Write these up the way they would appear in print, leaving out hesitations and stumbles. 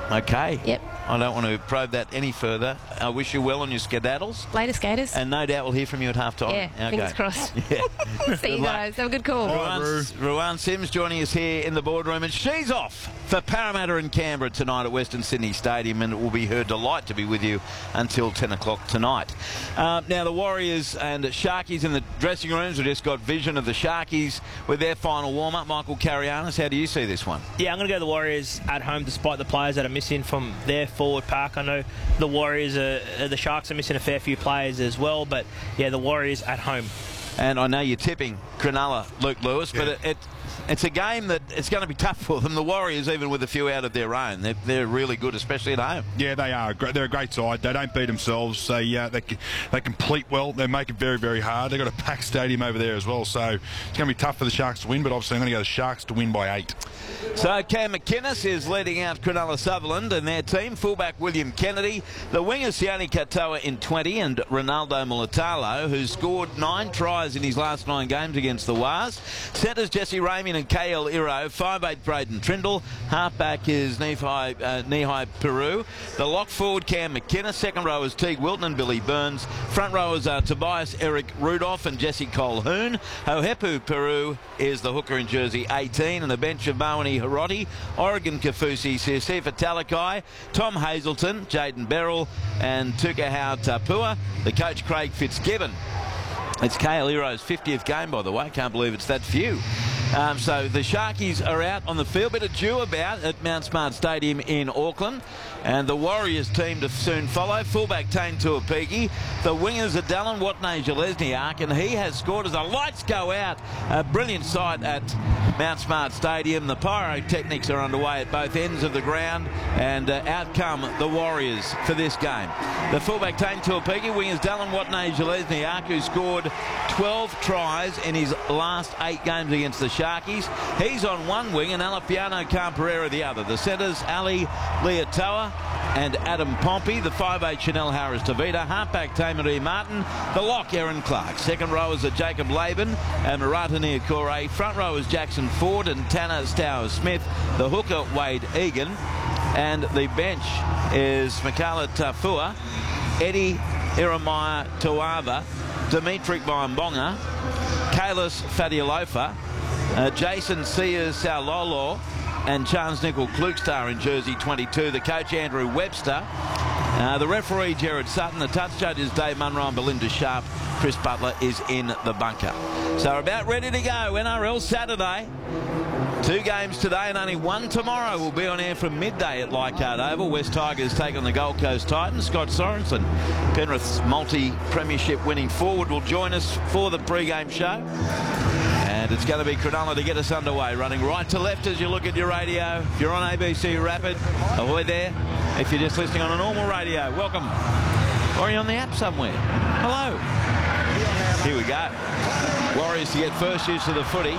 Okay. Yep. I don't want to probe that any further. I wish you well on your skedaddles. Later, skaters. And no doubt we'll hear from you at half-time. Yeah, Okay. fingers crossed. Yeah. See you guys. Have a good call. Ruan Sims joining us here in the boardroom, and she's off for Parramatta and Canberra tonight at Western Sydney Stadium, and it will be her delight to be with you until 10 o'clock tonight. Now, the Warriors and Sharkies in the dressing rooms. We just got vision of the Sharkies with their final warm-up. Michael Carianis, how do you see this one? Yeah, I'm going to go the Warriors at home despite the players that are missing from their forward pack. I know the Warriors, the Sharks are missing a fair few players as well, but yeah, the Warriors at home. And I know you're tipping Cronulla, Luke Lewis, but it's a game that it's going to be tough for them. The Warriors, even with a few out of their own, they're really good, especially at home. Yeah, they are. They're a great side. They don't beat themselves. They complete well. They make it very, very hard. They've got a packed stadium over there as well, so it's going to be tough for the Sharks to win, but obviously I'm going to go the Sharks to win by 8. So Cam McInnes is leading out Cronulla Sutherland and their team. Fullback William Kennedy. The wingers Sione Katoa in 20 and Ronaldo Mulatalo, who scored 9 tries in his last 9 games against the Wars. Centres Jesse Ramian and KL Iro. 5'8" Braden Trindle. Halfback is Nihai Peru. The lock forward Cam McInnes. Second row is Teague Wilton and Billy Burns. Front rowers are Tobias Eric Rudolph and Jesse Colhoun. Hohepu Peru is the hooker in jersey 18, and the bench of Mawani Hiroti, Oregon Kafusi, Sifa Talakai, Tom Hazelton, Jaden Beryl and Tukahau Tapua. The coach Craig Fitzgibbon. It's KL Iro's 50th game, by the way. Can't believe it's that few. So the Sharkies are out on the field. Bit of dew about at Mount Smart Stadium in Auckland. And the Warriors team to soon follow. Fullback Tane Tuapiki. The wingers are Dallin Watene-Jalesniak, and he has scored as the lights go out. A brilliant sight at Mount Smart Stadium. The pyrotechnics are underway at both ends of the ground, and out come the Warriors for this game. The fullback Tane Tuapiki, wingers Dallin Watene-Jalesniak, who scored 12 tries in his last 8 games against the Sharkies. He's on one wing and Alapiano Camperera the other. The centres Ali Leotoa and Adam Pompey. The 5'8" Chanel Harris Tavita. Halfback Tamaree Martin. The lock Aaron Clark. Second rowers are Jacob Laban and Marata Niokore. Front rowers Jackson Ford and Tanner Stower Smith. The hooker Wade Egan. And the bench is Mikala Tafua, Eddie Iremaya Tuava, Dimitri Mbonga, Kalis Fadialofa, Jason Sears Saulolo, and Charles Nickel Klukestar in jersey 22. The coach Andrew Webster. The referee Jared Sutton. The touch judges Dave Munro and Belinda Sharp. Chris Butler is in the bunker. So we're about ready to go. NRL Saturday. 2 games today and only 1 tomorrow. Will be on air from midday at Leichhardt Oval. West Tigers take on the Gold Coast Titans. Scott Sorensen, Penrith's multi-premiership winning forward, will join us for the pre-game show. And it's going to be Cronulla to get us underway, running right to left as you look at your radio. If you're on ABC Rapid, ahoy there. If you're just listening on a normal radio, welcome. Or are you on the app somewhere? Hello. Here we go. Warriors to get first use of the footy.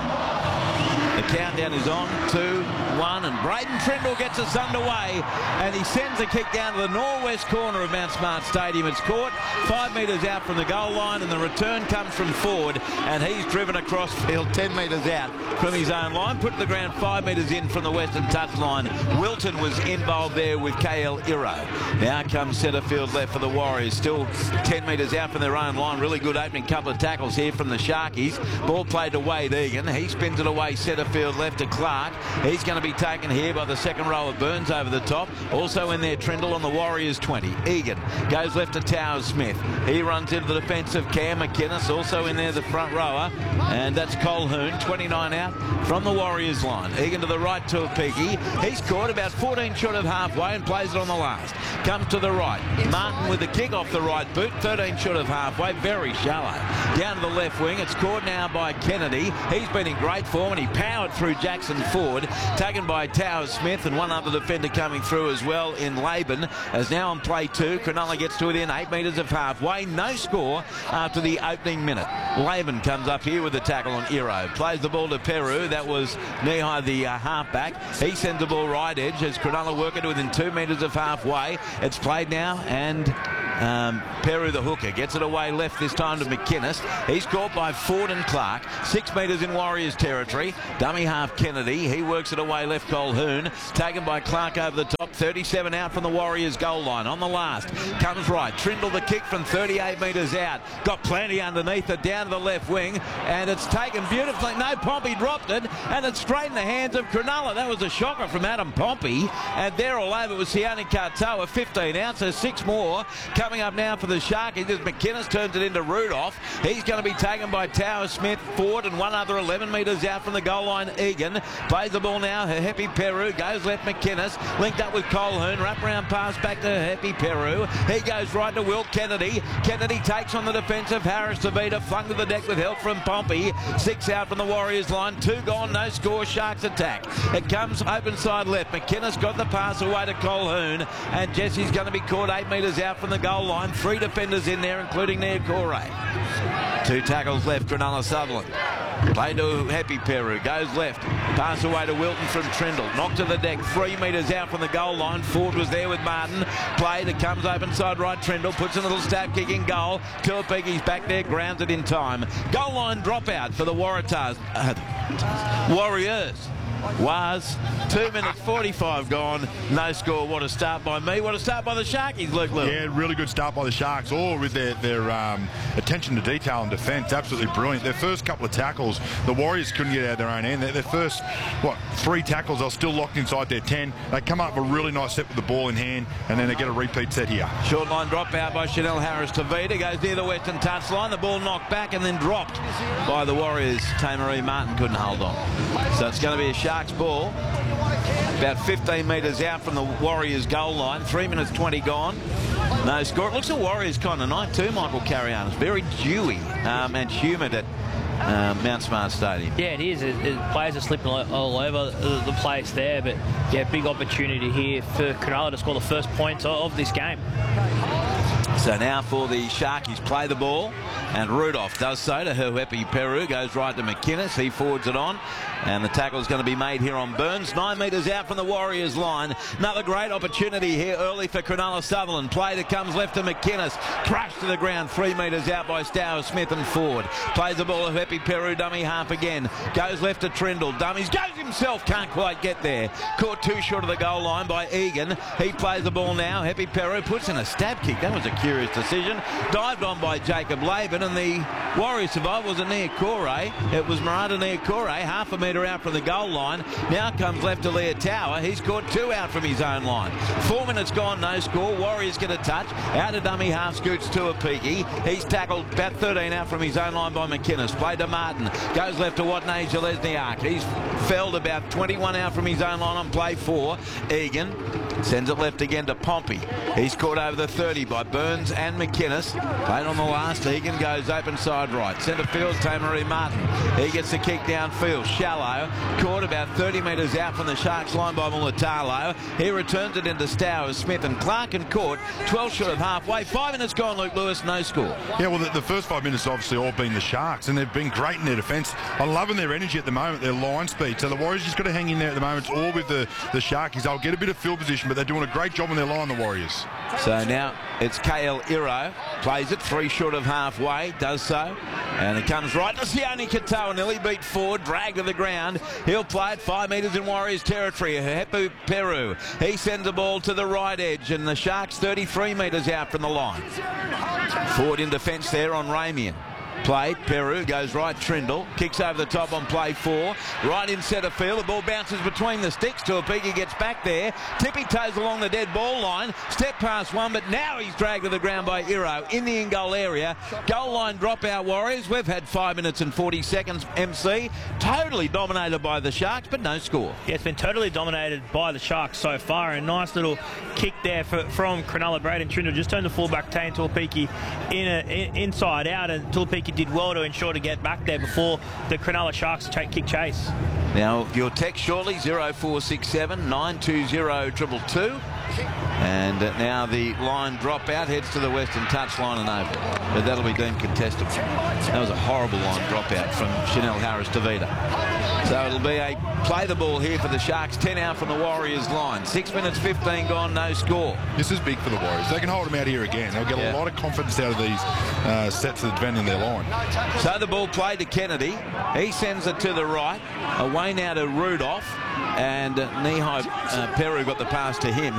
The countdown is on, 2, 1, and Braden Trindle gets us underway, and he sends a kick down to the northwest corner of Mount Smart Stadium. It's caught 5 metres out from the goal line, and the return comes from Ford, and he's driven across field 10 metres out from his own line, put to the ground 5 metres in from the western touchline. Wilton was involved there with KL Iro. Now comes centre field left for the Warriors, still 10 metres out from their own line. Really good opening couple of tackles here from the Sharkies. Ball played to Wade Egan. He spins it away centre field left to Clark. He's going to be taken here by the second row of Burns over the top. Also in there Trindle on the Warriors 20. Egan goes left to Towers Smith. He runs into the defence of Cam McInnes. Also in there the front rower, and that's Colhoun, 29 out from the Warriors line. Egan to the right to Piggy. He's caught about 14 short of halfway and plays it on the last. Comes to the right. Martin with the kick off the right boot, 13 short of halfway, very shallow. Down to the left wing. It's caught now by Kennedy. He's been in great form and he powered through Jackson Ford, taken by Towers Smith and one other defender coming through as well in Laban. As now on play 2, Cronulla gets to within 8 metres of halfway. No score after the opening minute. Laban comes up here with the tackle on Iro. Plays the ball to Peru. That was Nihai, the halfback. He sends the ball right edge as Cronulla work it within 2 metres of halfway. It's played now and Peru, the hooker, gets it away left this time to McInnes. He's caught by Ford and Clark. 6 metres in Warriors territory. Dummy half Kennedy. He works it away left Colquhoun. Taken by Clark over the top. 37 out from the Warriors goal line. On the last. Comes right. Trindle the kick from 38 metres out. Got plenty underneath it down to the left wing. And it's taken beautifully. No, Pompey dropped it. And it's straight in the hands of Cronulla. That was a shocker from Adam Pompey. And there all over was Sione Katoa. 15 out. So 6 more. Coming up now for the Sharkies as McInnes turns it into Rudolph. He's going to be taken by Tower Smith, Ford, and one other 11 metres out from the goal line. Egan plays the ball now. Happy Peru goes left. McInnes linked up with Colquhoun. Wrap around pass back to Happy Peru. He goes right to Will Kennedy. Kennedy takes on the defensive. Harris Tavita flung to the deck with help from Pompey. 6 out from the Warriors line. 2 gone. No score. Sharks attack. It comes open side left. McInnes got the pass away to Colquhoun, and Jesse's going to be caught 8 metres out from the goal line. 3 defenders in there, including Niokore. 2 tackles left, Cronulla Sutherland. Play to Happy Peru, goes left. Pass away to Wilton from Trindle. Knocked to the deck, 3 metres out from the goal line. Ford was there with Martin. Played, it comes open side right. Trindle puts in a little stab kick in goal. Tuapegi's back there, grounds it in time. Goal line dropout for the Warriors. Was 2 minutes 45 gone. No score. What a start by me. What a start by the Sharkies, Luke Lewis. Yeah, really good start by the Sharks, all with their attention to detail and defence. Absolutely brilliant. Their first couple of tackles, the Warriors couldn't get out of their own end. Their first, 3 tackles, they're still locked inside their 10. They come up with a really nice set with the ball in hand, and then they get a repeat set here. Short line drop out by Chanel Harris Tavita. Goes near the western touchline. The ball knocked back and then dropped by the Warriors. Tamaree Martin couldn't hold on. So it's going to be a Sharks ball. About 15 metres out from the Warriors goal line. 3 minutes 20 gone. No score. It looks a Warriors kind of night too, Michael Carianis. Very dewy and humid at Mount Smart Stadium. Yeah, it is. Players are slipping all over the place there, but yeah, big opportunity here for Cronulla to score the first points of this game. So now for the Sharkies, play the ball, and Rudolph does so to Happy Peru, goes right to McInnes. He forwards it on, and the tackle is going to be made here on Burns. 9 metres out from the Warriors line. Another great opportunity here early for Cronulla Sutherland. Play that comes left to McInnes. Crushed to the ground 3 metres out by Stower Smith and Ford. Plays the ball to Happy Peru, dummy half again. Goes left to Trindle. Dummies, goes himself, can't quite get there. Caught 2 short of the goal line by Egan. He plays the ball now. Happy Peru puts in a stab kick. That was a curious decision. Dived on by Jacob Laban, and the Warriors survivor was a Niokore. It was Marata Niokore, half a metre out from the goal line. Now comes left to Leah Tower. He's caught 2 out from his own line. 4 minutes gone, no score. Warriors get a touch. Out of dummy half scoots Tuapegi. He's tackled about 13 out from his own line by McInnes. Play to Martin. Goes left to Watney Jalesniak. He's felled about 21 out from his own line on play 4. Egan sends it left again to Pompey. He's caught over the 30 by Burns and McInnes. Played on the last. Egan goes open side right. Centre field, Tamaree Martin. He gets the kick downfield. Shallow. Caught about 30 metres out from the Sharks line by Mulatalo. He returns it into Stowers, Smith and Clark, and caught 12 short of halfway. 5 minutes gone, Luke Lewis, no score. Yeah, well, the first 5 minutes obviously all been the Sharks, and they've been great in their defence. I'm loving their energy at the moment, their line speed. So the Warriors just got to hang in there at the moment. It's all with the Sharkies. They'll get a bit of field position, but they're doing a great job on their line, the Warriors. So now it's KL Iro. Plays it 3 short of halfway. Does so. And it comes right to Sione Katoa. Nearly beat Ford. Dragged to the ground. He'll play it 5 metres in Warriors territory. Happy Peru. He sends the ball to the right edge. And the Sharks 33 metres out from the line. Ford in defence there on Ramian. Played, Peru goes right, Trindle kicks over the top on play 4, right in centre field. The ball bounces between the sticks. Tuapegi gets back there, tippy toes along the dead ball line, step past one, but now he's dragged to the ground by Iro in the in-goal area. Goal line dropout, Warriors. We've had 5 minutes and 40 seconds. MC totally dominated by the Sharks, but no score. Yeah, it's been totally dominated by the Sharks so far. A nice little kick there from Cronulla. Braden Trindle just turned the fullback, Tane Tuapegi inside out, and Tuapegi did well to ensure to get back there before the Cronulla Sharks kick chase. Now, your text shortly, 0467 920 222. And now the line drop out, heads to the western touchline and over. But that'll be deemed contestable. That was a horrible line drop out from Chanel Harris-Tavita. So it'll be a play the ball here for the Sharks. 10 out from the Warriors line. 6 minutes 15 gone, no score. This is big for the Warriors. They can hold them out here again. They'll get a lot of confidence out of these sets of defending their line. So the ball played to Kennedy. He sends it to the right. Away now to Rudolph. And Nihai Peru got the pass to him.